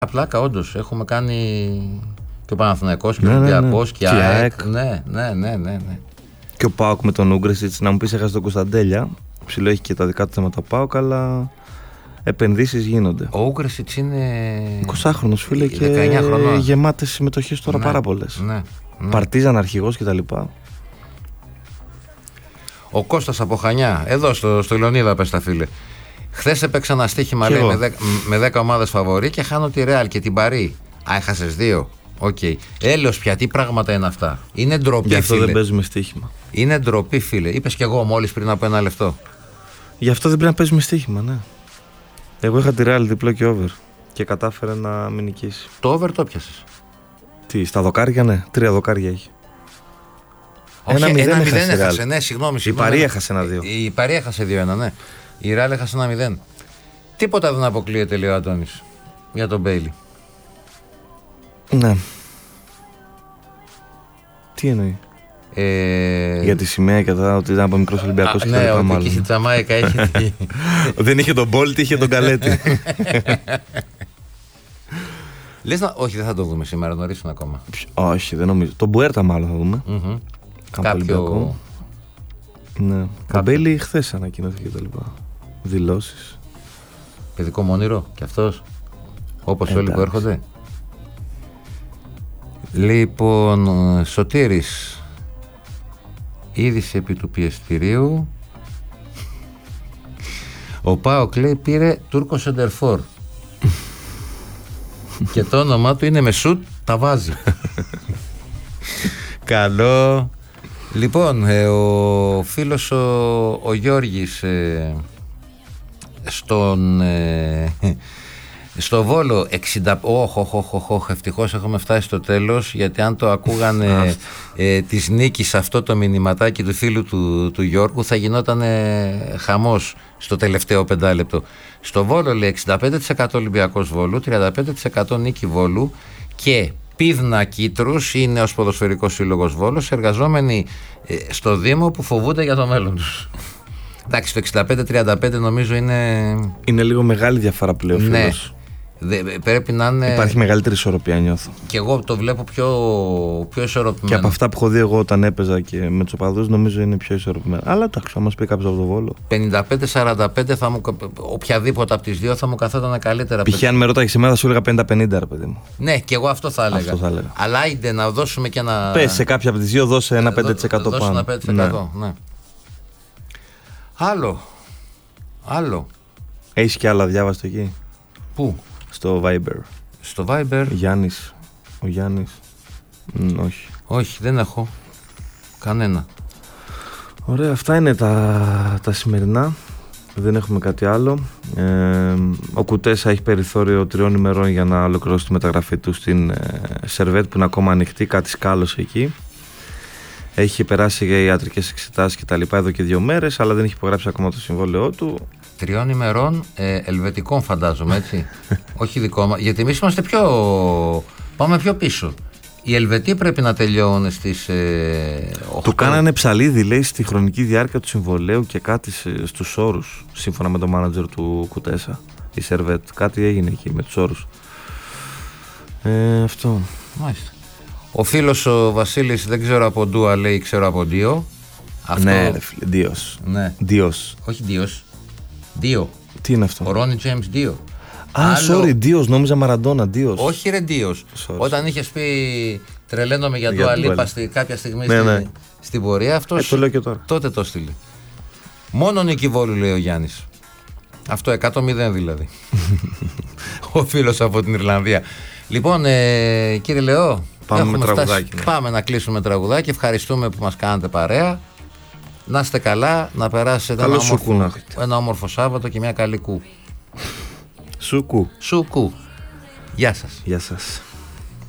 Πλάκα, όντως. Έχουμε κάνει και ο Παναθηναϊκός και ο Ολυμπιακός και η ΑΕΚ. Ναι. Και ο ΠΑΟΚ με τον Ούγκρεσιτς, να μου πεις έχασε τον Κωνσταντέλια. Ψηλό έχει και τα δικά του θέματα ΠΑΟΚ, αλλά επενδύσεις γίνονται. Ο Ούγκρεσιτς είναι 20χρονος φίλε και γεμάτες συμμετοχές τώρα πάρα πολλές. Ναι. Παρτίζαν αρχηγός κτλ. Ο Κώστας από Χανιά, εδώ στο Ιλονίδα πες τα φίλε. Χθες έπαιξα ένα στοίχημα λέει, με 10 ομάδες φαβορί και χάνω τη Ρεάλ και την Παρί. Α, έχασες 2. Οκ. Έλεος πια, τι πράγματα είναι αυτά. Είναι ντροπή, γι' αυτό φίλε. δεν παίζουμε στοίχημα. Είναι ντροπή, φίλε. Είπες κι εγώ μόλις πριν από ένα λεπτό. Γι' αυτό δεν πρέπει να παίζουμε στοίχημα, ναι. Εγώ είχα τη Real διπλό και over και κατάφερε να μην νικήσει. Το over το πιάσες? Τι, στα δοκάρια, ναι. 3 δοκάρια έχει. Όχι, 1-0 έχασε. Ναι, συγγνώμη. Η Παρί έχασε 1-2. Η Παρί έχασε 2-1, ναι. Η Real έχασε 1-0. Τίποτα δεν αποκλείεται, λέει ο Αντώνης, για τον Μπέιλι. Ναι. Τι εννοεί? Για τη σημαία και ότι ήταν από μικρός Ολυμπιακός και τα λοιπά, μάλλον. Ναι, ότι η Τζαμάικα έχει. Δεν είχε τον Μπόλτ, είχε τον Καλέτη. Λες όχι, δεν θα το δούμε σήμερα, νωρίς είναι ακόμα. Όχι, δεν νομίζω. Τον Μπουέρτα μάλλον θα δούμε. Κάποιο. Ναι. Ο Μπέιλι χθες ανακοινώθηκε και τα λοιπά. Δηλώσεις. Παιδικό μονήρο κι αυτός, όπως όλοι που έρχονται. Λοιπόν, Σωτήρης, είδηση επί του πιεστηρίου. Ο ΠΑΟΚ λέει πήρε Τούρκο σεντερφόρ και το όνομά του είναι Μεσούτ Ταβάζη. Καλό. Λοιπόν, ο φίλος ο Γιώργης στο Βόλο 60. Ευτυχώς έχουμε φτάσει στο τέλος, γιατί αν το ακούγανε της νίκης αυτό το μηνυματάκι του φίλου του Γιώργου θα γινόταν χαμός στο τελευταίο 5 λεπτό. Στο Βόλο λέει 65% Ολυμπιακός Βόλου, 35% νίκη Βόλου και Πίδνα Κίτρους ή Νέος Ποδοσφαιρικός Σύλλογος Βόλος, εργαζόμενοι στο Δήμο που φοβούνται για το μέλλον τους. Εντάξει, το 65-35 νομίζω είναι λίγο μεγάλη διαφορά πλέον. Ναι. Πρέπει να είναι. Υπάρχει μεγαλύτερη ισορροπία, νιώθω. Και εγώ το βλέπω πιο ισορροπημένο. Και από αυτά που έχω δει εγώ όταν έπαιζα και με τους οπαδούς, νομίζω είναι πιο ισορροπημένο. Αλλά εντάξει, θα μας πει κάποιος από το Βόλο. 55-45 θα μου. Οποιαδήποτε από τις δύο θα μου καθόταν καλύτερα. Π.χ. αν με ρώταγες εμένα, θα σου έλεγα 50-50, ρε παιδί μου. Ναι, και εγώ αυτό θα έλεγα. Αλλά είδε να δώσουμε και ένα. Πες σε κάποια από τις δύο, δώσε ένα 5% πάνω. Δώσε ένα 5%. Ναι. Άλλο. Έχεις και άλλα διάβαστο εκεί? Πού? Στο Viber. Στο Viber. Ο Γιάννης. Όχι. Όχι, δεν έχω κανένα. Ωραία, αυτά είναι τα σημερινά. Δεν έχουμε κάτι άλλο. Ο Κουτέσα έχει περιθώριο 3 ημερών για να ολοκληρώσει τη μεταγραφή του στην Σερβέτ που είναι ακόμα ανοιχτή, κάτι σκάλωσε εκεί. Έχει περάσει για ιατρικές εξετάσεις και τα λοιπά εδώ και 2 μέρες, αλλά δεν έχει υπογράψει ακόμα το συμβόλαιό του. 3 ημερών ελβετικών φαντάζομαι, έτσι. Όχι δικό μας, γιατί εμείς είμαστε πάμε πιο πίσω. Οι Ελβετοί πρέπει να τελειώνουν στις 8. Του κάνανε ψαλίδι, λέει, στη χρονική διάρκεια του συμβολαίου και κάτι στους όρους, σύμφωνα με τον μάνατζερ του Κουτέσα, η Σερβέτ. Κάτι έγινε εκεί με τους όρους. Αυτό. Μάλιστα. Ο φίλος ο Βασίλης, δεν ξέρω από Ντούα, λέει, ξέρω από Ντίο. Ναι, ρε φίλε, Ντίος. Ναι. Ντίος. Όχι Ντίος. Ντίο. Τι είναι αυτό? Ο Ρόνι Τζέιμς Ντίο. Sorry, Ντίος, νόμιζα Μαραντόνα, Ντίος. Όχι ρε Ντίος. Όταν είχες πει τρελαίνομαι για Ντούα Λίπα κάποια στιγμή στην πορεία, αυτός το λέω και τώρα. Τότε το στείλε. Μόνο νίκη Βόλου, λέει ο Γιάννης. Αυτό 100-0 δηλαδή. Ο φίλος από την Ιρλανδία. Λοιπόν, κύριε Λεό, πάμε να κλείσουμε τραγουδάκι. Ευχαριστούμε που μας κάνατε παρέα. Να είστε καλά, να περάσετε ένα όμορφο Σάββατο και μια καλή κου. Σουκού. Γεια σας. Γεια σας.